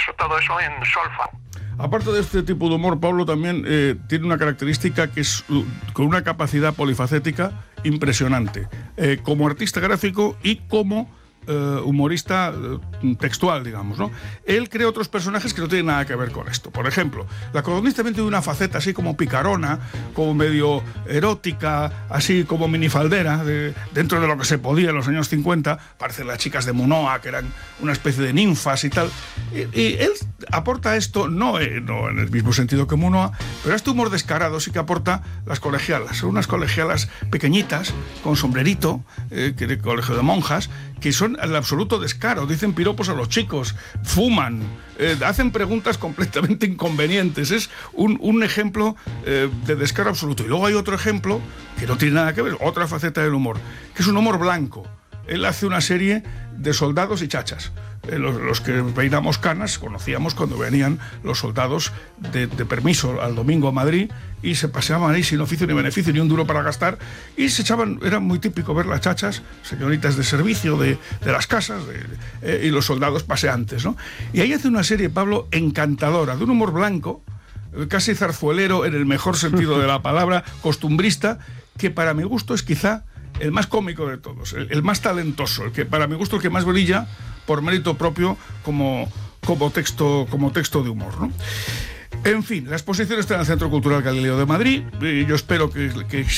todo eso en solfa. Aparte de este tipo de humor, Pablo también tiene una característica que es con una capacidad polifacética impresionante, como artista gráfico y como humorista textual, digamos, ¿no? Él crea otros personajes que no tienen nada que ver con esto. Por ejemplo, la codorniz también tiene una faceta así como picarona, como medio erótica, así como minifaldera, dentro de lo que se podía en los años 50. Parecen las chicas de Munoa, que eran una especie de ninfas y tal. Y él aporta esto, no en el mismo sentido que Munoa, pero este humor descarado sí que aporta las colegialas. Son unas colegialas pequeñitas, con sombrerito, de colegio de monjas, que son el absoluto descaro, dicen piropos a los chicos, fuman, hacen preguntas completamente inconvenientes. Es un ejemplo de descaro absoluto. Y luego hay otro ejemplo que no tiene nada que ver, otra faceta del humor, que es un humor blanco. Él hace una serie de soldados y chachas. Los que peinamos canas conocíamos cuando venían los soldados de permiso al domingo a Madrid y se paseaban ahí sin oficio ni beneficio ni un duro para gastar y se echaban. Era muy típico ver las chachas, señoritas de servicio de las casas, y los soldados paseantes, ¿no? Y ahí hace una serie, Pablo, encantadora, de un humor blanco, casi zarzuelero en el mejor sentido de la palabra, costumbrista, que para mi gusto es quizá el más cómico de todos, el más talentoso, el que para mi gusto el que más brilla por mérito propio como texto de humor, ¿no? En fin, la exposición está en el Centro Cultural Galileo de Madrid. Yo espero que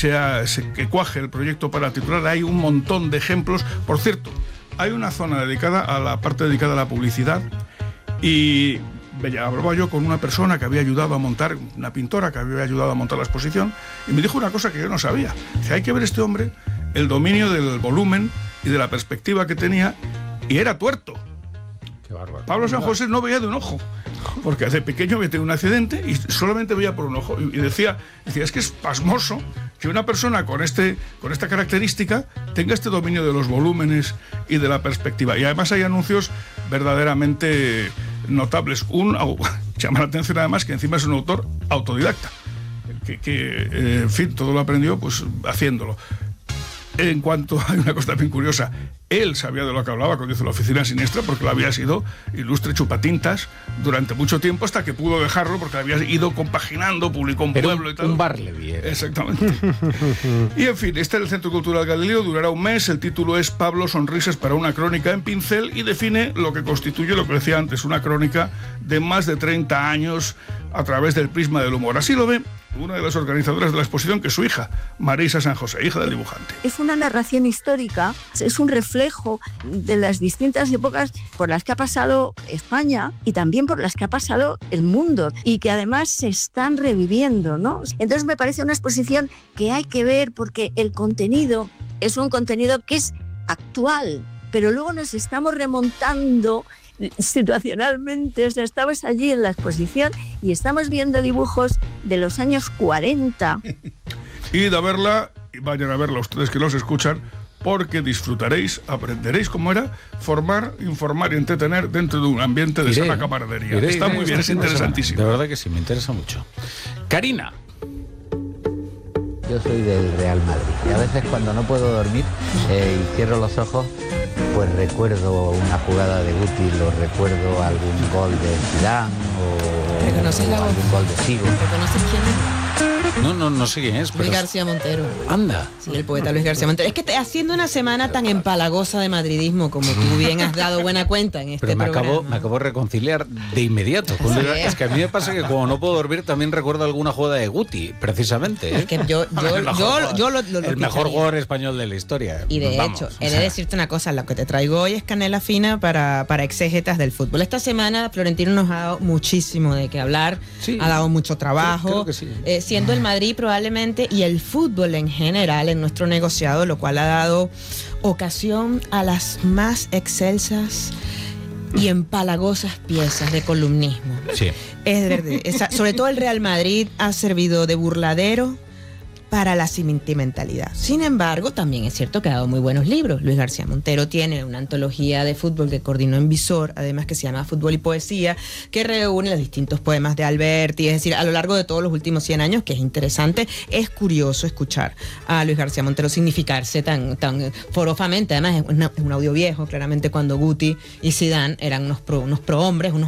cuaje el proyecto para titular. Hay un montón de ejemplos. Por cierto, hay una zona dedicada a la parte dedicada a la publicidad y hablaba yo con una persona que había ayudado a montar, una pintora que había ayudado a montar la exposición, y me dijo una cosa que yo no sabía. Dice, hay que ver este hombre, el dominio del volumen y de la perspectiva que tenía, y era tuerto. Qué bárbaro. Pablo San José no veía de un ojo, porque hace pequeño había tenido un accidente y solamente veía por un ojo. Y decía, es que es pasmoso que una persona con esta característica tenga este dominio de los volúmenes y de la perspectiva. Y además hay anuncios verdaderamente notables. Llama la atención además que encima es un autor autodidacta, que en fin, todo lo aprendió pues haciéndolo. En cuanto, hay una cosa también curiosa, él sabía de lo que hablaba cuando hizo La Oficina Siniestra, porque lo había sido ilustre chupatintas durante mucho tiempo, hasta que pudo dejarlo porque había ido compaginando, publicó un pueblo y tal. Un Barleby. Exactamente. Y en fin, está en el Centro Cultural Galileo, durará un mes. El título es Pablo, sonrisas para una crónica en pincel, y define lo que constituye, lo que decía antes, una crónica de más de 30 años a través del prisma del humor. Así lo ve una de las organizadoras de la exposición, que es su hija, Marisa San José, hija del dibujante. Es una narración histórica, es un reflejo de las distintas épocas por las que ha pasado España y también por las que ha pasado el mundo, y que además se están reviviendo, ¿no? Entonces me parece una exposición que hay que ver, porque el contenido es un contenido que es actual, pero luego nos estamos remontando situacionalmente. O sea, estabas allí en la exposición y estamos viendo dibujos de los años 40. Id a verla y vayan a verla ustedes que los escuchan, porque disfrutaréis, aprenderéis cómo era formar, informar y entretener dentro de un ambiente de sana camaradería. Está muy bien, es interesantísimo. De verdad que sí, me interesa mucho. Karina. Yo soy del Real Madrid y a veces cuando no puedo dormir y cierro los ojos, pues recuerdo una jugada de Guti, lo recuerdo algún gol de Zidane o algún gol de Figo. ¿Reconoces quién es? No sé quién es. Luis García Montero. Anda. Sí, el poeta Luis García Montero. Es que haciendo una semana tan empalagosa de madridismo, como tú bien has dado buena cuenta en este programa. Me acabo de reconciliar de inmediato. Sí. Es que a mí me pasa que como no puedo dormir también recuerdo alguna jugada de Guti, precisamente. Es que yo el mejor jugador español de la historia. Y de hecho, he de decirte una cosa, lo que te traigo hoy es canela fina para exégetas del fútbol. Esta semana Florentino nos ha dado muchísimo de qué hablar, sí, ha dado mucho trabajo, creo que sí. Siendo el Madrid probablemente y el fútbol en general en nuestro negociado, lo cual ha dado ocasión a las más excelsas y empalagosas piezas de columnismo. Sí. Es verdad, sobre todo el Real Madrid ha servido de burladero para la sentimentalidad. Sin embargo, también es cierto que ha dado muy buenos libros. Luis García Montero tiene una antología de fútbol que coordinó en Visor, además, que se llama Fútbol y Poesía, que reúne los distintos poemas de Alberti, es decir, a lo largo de todos los últimos 100 años, que es interesante. Es curioso escuchar a Luis García Montero significarse tan forofamente. Además, es un audio viejo, claramente, cuando Guti y Zidane eran unos prohombres, unos